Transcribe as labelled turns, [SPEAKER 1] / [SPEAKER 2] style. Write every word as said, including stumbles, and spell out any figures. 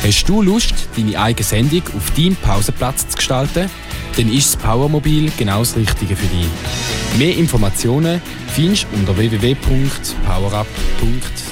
[SPEAKER 1] Hast du Lust, deine eigene Sendung auf deinem Pausenplatz zu gestalten? Dann ist das Powermobil genau das Richtige für dich. Mehr Informationen findest du unter w w w punkt powerup punkt